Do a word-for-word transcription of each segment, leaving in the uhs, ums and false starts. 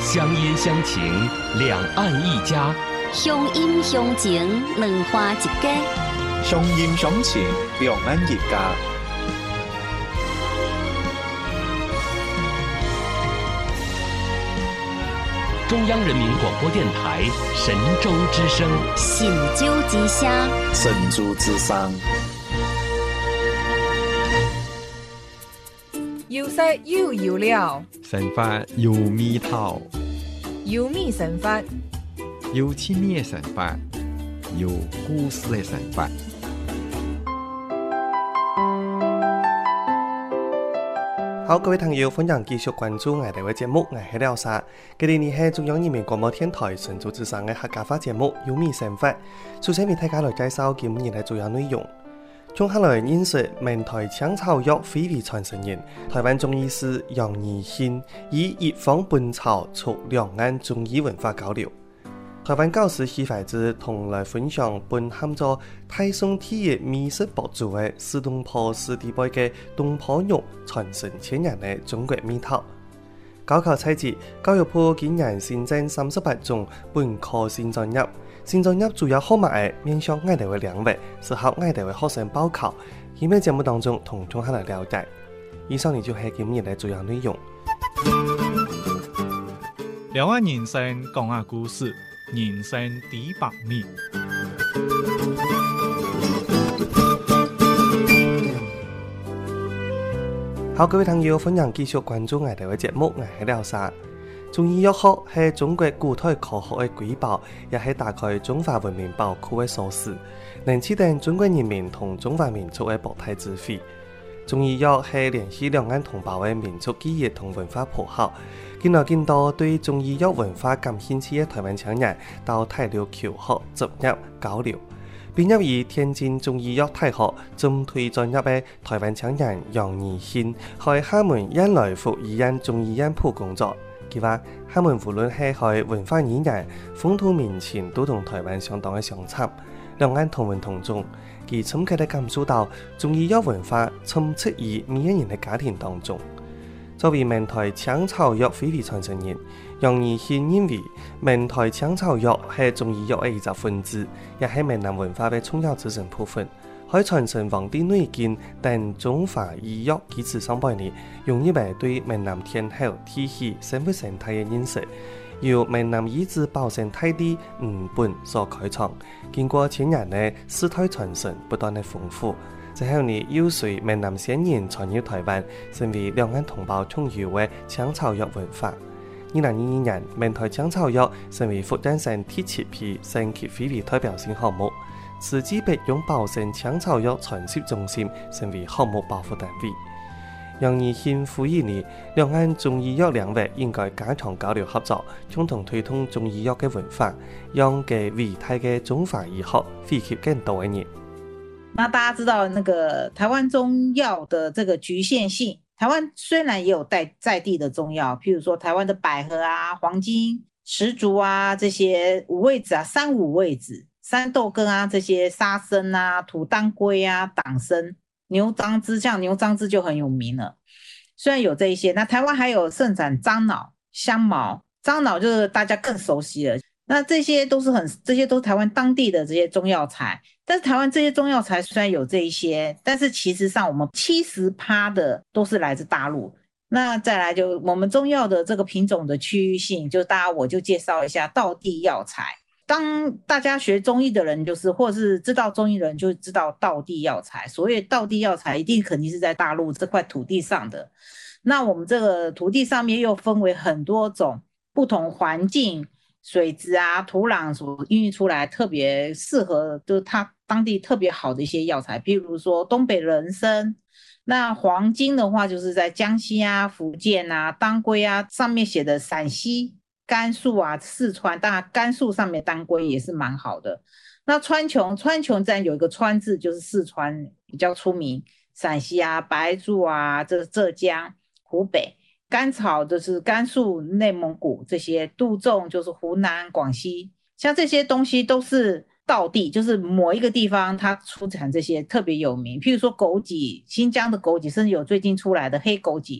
乡音乡情，两岸一家； 乡音乡情，两花一家。 乡音乡情，两岸一家。 中央人民广播电台神州之声， 神州之声， 神州之声。 有色又有料， 神法有味道， 有味神法， 有亲密的神法，有故事的神法。 好，各位朋友，歡迎繼續關注我哋嘅節目，我係廖沙。今日係中央人民廣播電台神州之聲嘅客家話節目《有味神法》。首先為大家來介紹今日嘅主要內容。接下來認識明台搶草藥非遺傳承人，台灣中醫師楊義興以一方本草促兩岸中醫文化交流。台灣教師許懷志同來分享本喊做太宋第一美食博主嘅四東坡師弟輩嘅東坡肉傳承千年嘅中國味道。高考猜字，教育部今年新增三十八種本科先進入，先進入主要項目係面向外地嘅兩位，適合外地嘅學生報考。喺呢節目當中同中下來了解。以上呢就係今日嘅主要內容。 兩岸人生講下故事。人生第百米。 好，各位朋友，歡迎繼續關注我哋嘅節目，我係廖沙。中醫藥學係中國古代科學嘅瑰寶，也係打開中華文明寶庫嘅鎖匙，能指定中國人民同中華民族嘅博大智慧。中醫藥係聯繫兩岸同胞嘅民族記憶同文化符號。見來見到對中醫藥文化感興趣嘅台灣青年到大陸求學、執業、交流。畢業於天津中醫藥大學中推專業嘅台灣青年楊義興，喺廈門恩來福醫院中醫院鋪工作。佢話：廈門無論係喺文化語言、風土民情，都同台灣相當嘅相似，兩岸同文同種。佢深刻地感受到中醫藥文化充斥於每一人嘅家庭當中。作為明台搶草藥非遺傳承人，楊義興認為明台搶草藥係中醫藥嘅一個分支，也係閩南文化嘅重要組成部分，可以傳承《黃帝內經》等中華醫藥基礎上百年，容易為對閩南天候、天氣、生活生態嘅認識，由閩南醫治保生大帝吳本所開創，經過千年嘅世代傳承，不斷嘅豐富。最後呢，又隨閩南先人傳入台灣，成為兩岸同胞重要嘅搶草藥文化。二零二二年，明台搶草藥成為福建省第七批省級非遺代表性項目，此次被用保生搶草藥傳承中心成為項目保護單位。楊義興呼籲呢，兩岸中醫藥兩位應該加強交流合作，共同推動中醫藥嘅文化，讓嘅偉大嘅中華醫學惠及更多嘅人。 那大家知道那個台灣中藥的這個局限性，台灣雖然也有在在地的中藥，譬如說台灣的百合啊、黃金、石竹啊，這些五味子啊、三五味子、山豆根啊，這些沙參啊、土當歸啊、黨參、牛樟芝，像牛樟芝就很有名了。雖然有這一些，那台灣還有盛產樟腦、香茅，樟腦就是大家更熟悉了。那這些都是很，這些都是台灣當地的這些中藥材，但是台灣這些中藥材雖然有這一些，但是其實上我們 百分之七十 的都是來自大陸。那再來就我們中藥的這個品種的區域性，就大家我就介紹一下道地藥材。當大家學中醫的人，就是或是知道中醫的人就知道道地藥材。所謂道地藥材一定肯定是在大陸這塊土地上的。那我們這個土地上面又分為很多種不同環境，水質啊、土壤所孕育出來特別適合，就是它當地特別好的一些藥材，譬如說東北人參，那黃金的話就是在江西啊、福建啊，當歸啊上面寫的陝西、甘肅啊、四川，當然甘肅上面當歸也是蠻好的。那川芎，川芎自然有一個川字，就是四川比較出名，陝西啊、白族啊，這浙江、湖北。甘草就是甘肅、內蒙古，這些杜仲就是湖南、廣西，像這些東西都是道地，就是某一個地方它出產這些特別有名。譬如說枸杞，新疆的枸杞，甚至有最近出來的黑枸杞，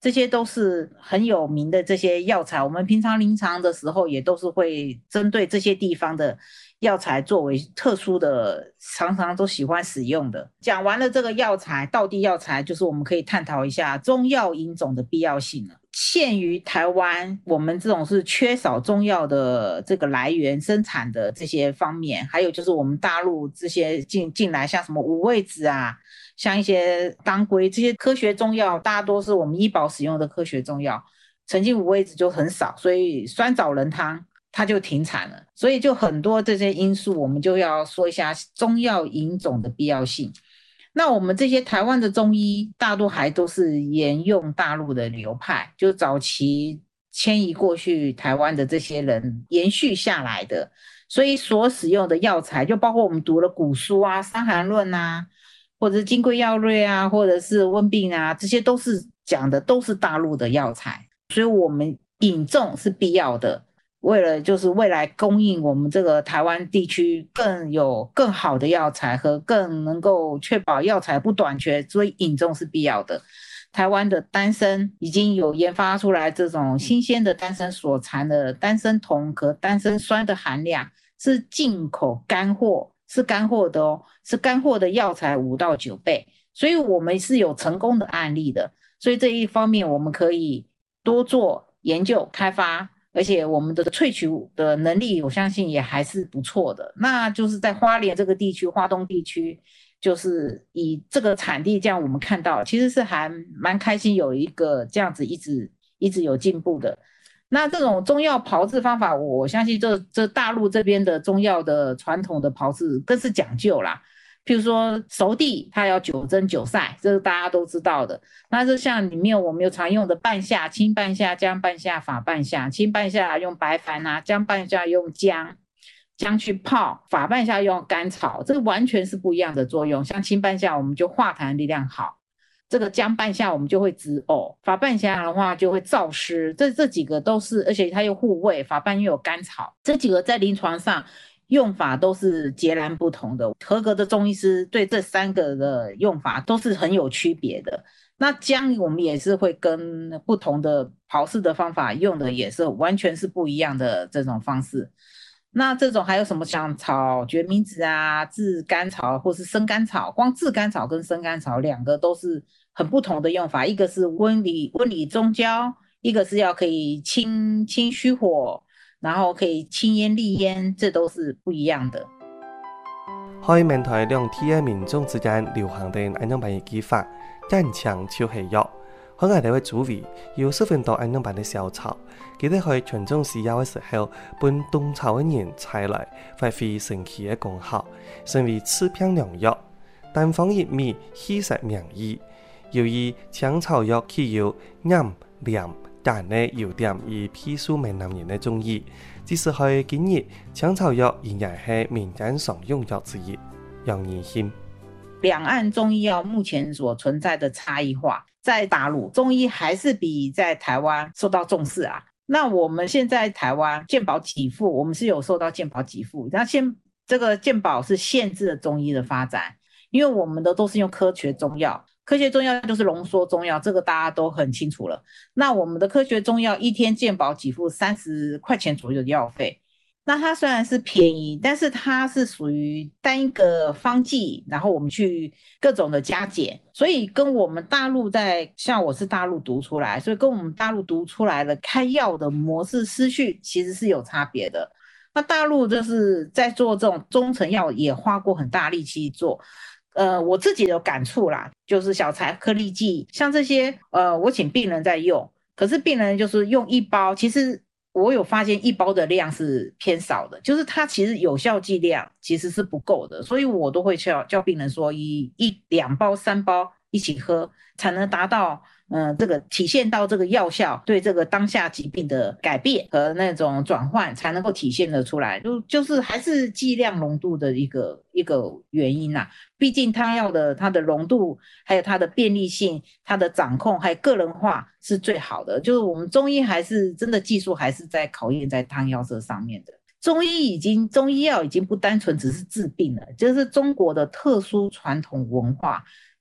这些都是很有名的这些药材，我们平常临床的时候也都是会针对这些地方的药材作为特殊的，常常都喜欢使用的。讲完了这个药材，道地药材，就是我们可以探讨一下中药引种的必要性了。限于台湾，我们这种是缺少中药的这个来源生产的这些方面，还有就是我们大陆这些进进来，像什么五味子啊，像一些当归这些科学中药，大家都是我们医保使用的科学中药，曾经五味子就很少，所以酸枣仁汤它就停产了。所以就很多这些因素，我们就要说一下中药引种的必要性。那我们这些台湾的中医大多还都是沿用大陆的流派，就早期迁移过去台湾的这些人延续下来的，所以所使用的药材就包括我们读了古书啊、伤寒论啊，或者是金匮要略啊，或者是温病啊，这些都是讲的都是大陆的药材，所以我们引种是必要的，为了就是未来供应我们这个台湾地区更有更好的药材和更能够确保药材不短缺，所以引种是必要的。台湾的丹参已经有研发出来这种新鲜的丹参所产的丹参酮和丹参酸的含量是进口干货，是干货的哦，是干货的药材五到九倍，所以我们是有成功的案例的。所以这一方面我们可以多做研究开发，而且我们的萃取的能力我相信也还是不错的。那就是在花莲这个地区，花东地区，就是以这个产地这样我们看到其实是还蛮开心，有一个这样子一直一直有进步的。那这种中药炮制方法，我相信这这大陆这边的中药的传统的炮制更是讲究啦。譬如说熟地它要九蒸九晒，这是大家都知道的。那就像里面我们有常用的半夏、清半夏、姜半夏、法半夏。清半夏用白矾啊，姜半夏用姜姜去泡，法半夏用甘草，这个完全是不一样的作用。像清半夏我们就化痰力量好，这个姜半夏我们就会止呕，法半夏的话就会燥湿，这这几个都是，而且它又护胃，法半又有甘草，这几个在临床上用法都是截然不同的。合格的中医师对这三个的用法都是很有区别的。那姜我们也是会跟不同的炮制的方法用的也是完全是不一样的这种方式。那这种还有什么像炒决明子啊、炙甘草或是生甘草，光炙甘草跟生甘草两个都是很不同的用法，一个是温里温里中焦，一个是要可以清清虚火，然后可以清咽利咽，这都是不一样的。 可以明台兩地嘅民眾之間流行的安樣辦嘅技法，人搶超係藥。喺我哋嘅主位有十分多安樣辦嘅小草，記得去群眾使用嘅時候，本動草嘅人採來，發揮神奇嘅功效，成為治病良藥。單方一味稀釋名醫，由於搶草藥具有啱涼但呢有點以砒霜閩南人嘅中醫，只是去建議搶草藥仍然係民間常用藥之一，讓人信。 兩岸中醫藥目前所存在的差異化，在大陸中醫還是比在台灣受到重視啊。那我們現在台灣健保給付，我們是有受到健保給付，那現這個健保是限制了中醫的發展，因為我們的都是用科學中藥，科學中藥就是濃縮中藥，這個大家都很清楚了。那我們的科學中藥一天健保給付三十塊錢左右的藥費，那它雖然是便宜，但是它是屬於單一個方劑，然後我們去各種的加減，所以跟我們大陸在，像我是大陸讀出來，所以跟我們大陸讀出來的開藥的模式思緒其實是有差別的。那大陸就是在做這種中成藥也花過很大力氣做，呃，我自己有感觸啦，就是小柴顆粒劑，像這些，呃，我請病人在用，可是病人就是用一包，其實我有發現一包的量是偏少的，就是它其實有效劑量其實是不夠的，所以我都會叫叫病人說一一兩包三包一起喝，才能達到嗯，這個體現到這個藥效對這個當下疾病的改變和那種轉換才能夠體現得出來，就就是還是劑量濃度的一個一個原因啊。畢竟它要的它的濃度還有它的便利性，它的掌控還有個人化是最好的，就是我們中醫還是真的技術還是在考驗在湯藥這上面的。中醫已經中醫藥已經不單純只是治病了，就是中國的特殊傳統文化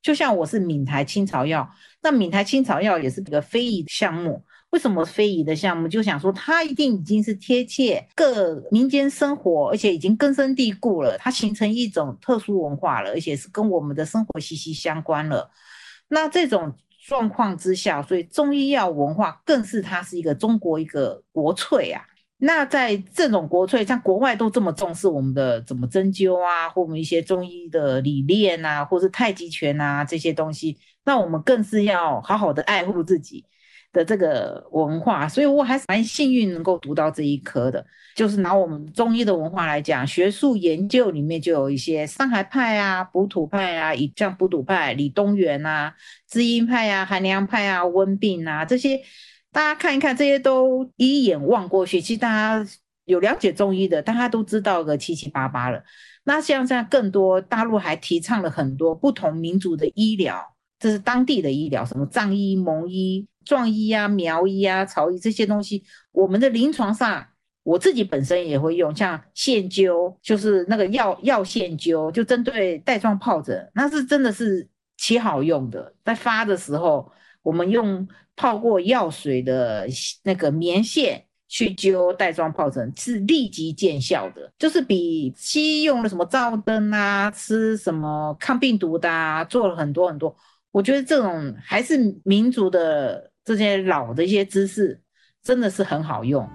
就像我是闽台青草药，那闽台青草药也是个非遗项目。为什么非遗的项目？就想说它一定已经是贴切各民间生活，而且已经根深蒂固了，它形成一种特殊文化了，而且是跟我们的生活息息相关了。那这种状况之下，所以中医药文化更是它是一个中国一个国粹啊。那在这种国粹，像国外都这么重视我们的怎么针灸啊，或我们一些中医的理念啊，或是太极拳啊这些东西，那我们更是要好好的爱护自己的这个文化。所以我还是蛮幸运能够读到这一科的。就是拿我们中医的文化来讲，学术研究里面就有一些上海派啊、补土派啊，像补土派李东垣啊、知音派啊、韩良派啊、温病啊，这些大家看一看，这些都一眼望过去，其实大家有了解中医的，大家都知道个七七八八了。那像这样更多，大陆还提倡了很多不同民族的医疗，这是当地的医疗，什么藏医、蒙医、壮医啊、苗医啊、曹医这些东西，我们的临床上我自己本身也会用，像线灸，就是那个药药线灸，就针对带状疱疹，那是真的是奇好用的。在发的时候，我们用泡过药水的那个棉线去灸带状疱疹，是立即见效的，就是比西医用了什么照灯啊、吃什么抗病毒的啊，做了很多很多。我觉得这种还是民族的这些老的一些知识，真的是很好用。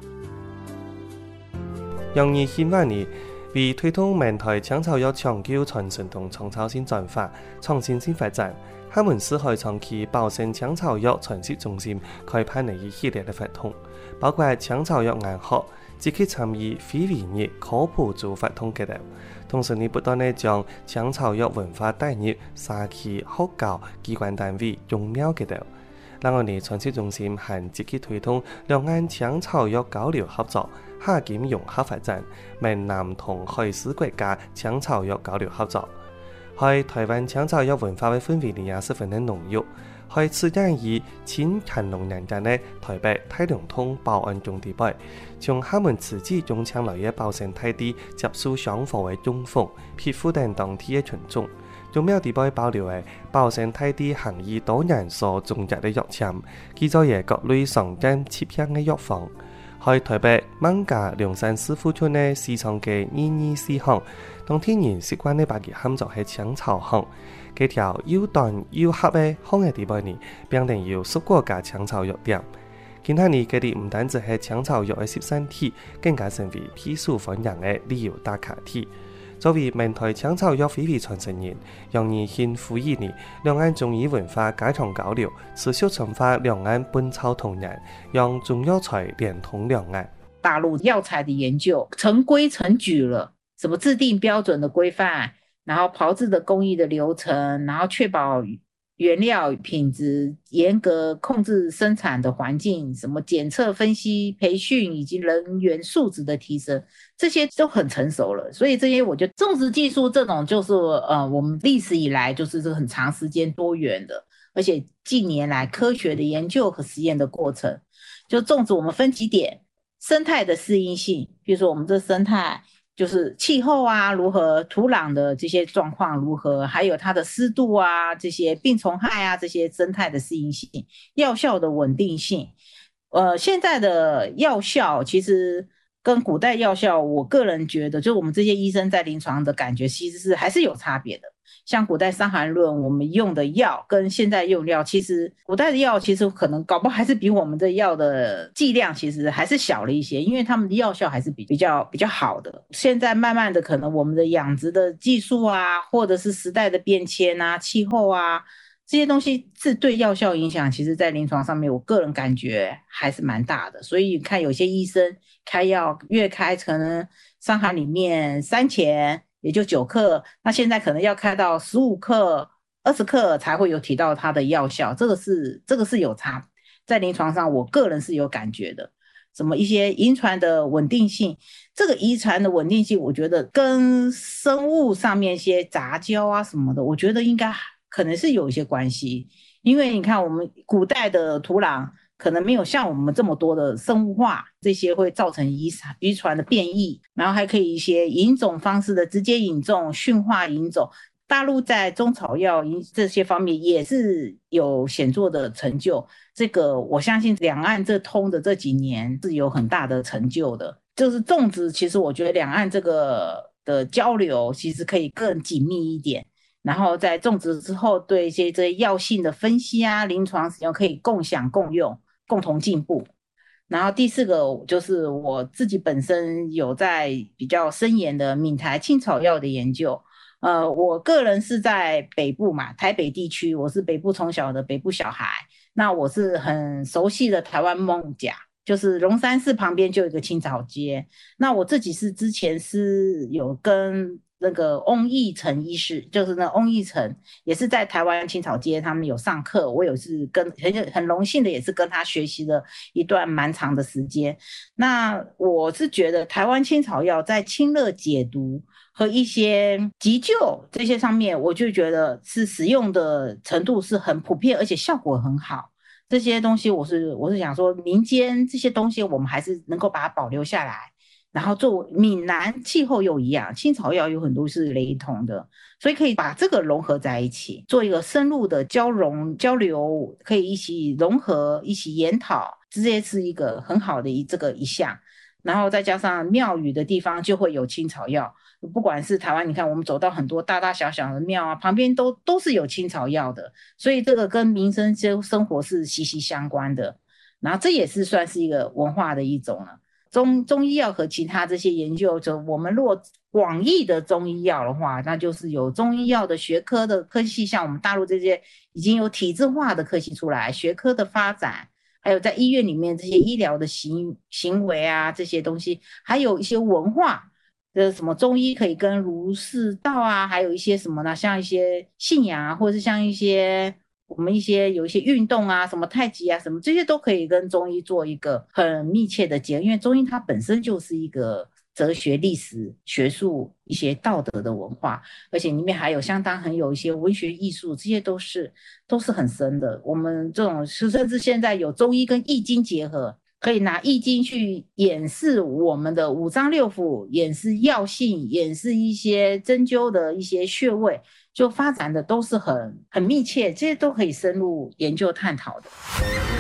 用于希望你为推动闽台香草药長久傳承同創造性轉發、創新性發展，他們是開長期保證香草藥傳承中心開辦了一系列的活動，包括香草藥研學、積極參與非營業科普做活動嘅了。同時，你不斷地將香草藥文化帶入社區學校機關單位用了嘅了。另外，你傳承中心還積極推動兩岸香草藥交流合作。下檢融合發展，閩南同海事國家香草藥交流合作。喺台灣香草藥文化嘅氛圍裡也十分的濃郁。喺此間以前乾隆年間嘅台北太陽通保安中地位，從他們自己用搶來嘅保生態地接受上課嘅中風、皮膚等當地嘅群眾，用廟地位保留嘅保生態地行醫多年所種植嘅藥籤，記載嘅各類常見切香嘅藥方。喺台北艋舺龍山師傅村嘅市場嘅二二四巷，當天然習慣嘅把佢喊作係香草巷，幾條又短又狹嘅巷嘅地位呢，變成有十個家香草藥店。其他呢，佢哋唔單止係香草藥嘅攝生體，更加成為披數歡迎嘅旅遊打卡體。作為闽台香草藥非遺傳承人，讓你獻呼籲你兩岸中醫文化加強交流，持續傳發兩岸本草同源，讓中藥材連通兩岸。 大陸藥材的研究成規成矩了，什麼制定標準的規範，然後炮製的工藝的流程，然後確保原料品質，嚴格控制生產的環境，什麼檢測分析、培訓以及人員素質的提升，這些都很成熟了。所以這些我覺得種植技術這種就是呃，我們歷史以來就是這個很長時間多元的，而且近年來科學的研究和實驗的過程，就種植我們分幾點，生態的適應性，比如說我們這生態就是氣候啊如何，土壤的這些狀況如何，還有它的濕度啊，這些病蟲害啊，這些生態的適應性，藥效的穩定性。呃，現在的藥效其實跟古代藥效，我個人覺得，就我們這些醫生在臨床的感覺，其實是還是有差別的。像古代《傷寒論》，我們用的藥跟現在用藥，其實古代的藥其實可能搞不好還是比我們的藥的劑量其實還是小了一些，因為他們的藥效還是比比較比較好的。現在慢慢的可能我們的養殖的技術啊，或者是時代的變遷啊、氣候啊，這些東西是對藥效影響，其實在臨床上面我個人感覺還是蠻大的。所以你看有些醫生開藥月開可能傷寒裡面三錢也就九克，那現在可能要開到十五克、二十克才會有提到它的藥效，這個是這個是有差，在臨床上我個人是有感覺的。什麼一些遺傳的穩定性，這個遺傳的穩定性，我覺得跟生物上面一些雜交啊什麼的，我覺得應該可能是有一些關係，因為你看我們古代的土壤可能沒有像我們這麼多的生物化，這些會造成遺傳遺傳的變異，然後還可以一些引種方式的直接引種、馴化引種， 大陆在中草药这些方面也是有显著的成就，这个我相信两岸这通的这几年是有很大的成就的。就是种植，其实我觉得两岸这个的交流其实可以更紧密一点，然后在种植之后对一些这些药性的分析啊、临床使用可以共享共用，共同进步。然后第四个就是我自己本身有在比较深研的闽台青草药的研究。呃，我个人是在北部嘛，台北地区，我是北部从小的北部小孩，那我是很熟悉的台湾艋舺，就是龙山寺旁边就有一个青草街。那我自己是之前是有跟那个翁义成医师，就是那翁义成也是在台湾青草街他们有上课，我有是跟很很荣幸的也是跟他学习了一段蛮长的时间。那我是觉得台湾青草药在清热解毒和一些急救这些上面，我就觉得是使用的程度是很普遍，而且效果很好。这些东西我是我是想说，民间这些东西我们还是能够把它保留下来。然后作为闽南气候又一样，青草药有很多是雷同的，所以可以把这个融合在一起，做一个深入的交融交流，可以一起融合，一起研讨，这些是一个很好的一这个一项。然后再加上庙宇的地方就会有青草药，不管是台湾，你看我们走到很多大大小小的庙啊，旁边都都是有青草药的，所以这个跟民生生活是息息相关的。然后这也是算是一个文化的一种了。中中医药和其他这些研究，就我们如果广义的中医药的话，那就是有中医药的学科的科系，像我们大陆这些已经有体制化的科系出来，学科的发展，还有在医院里面这些医疗的行行为啊，这些东西，还有一些文化的什么中医可以跟儒释道啊，还有一些什么呢，像一些信仰啊，或者是像一些我们一些有一些运动啊，什么太极啊，什么这些都可以跟中医做一个很密切的结合，因为中医它本身就是一个哲学、历史、学术、一些道德的文化，而且里面还有相当很有一些文学艺术，这些都是都是很深的。我们这种甚至现在有中医跟易经结合，可以拿易经去演示我们的五脏六腑，演示药性，演示一些针灸的一些穴位，就发展的都是很很密切，这些都可以深入研究探讨的。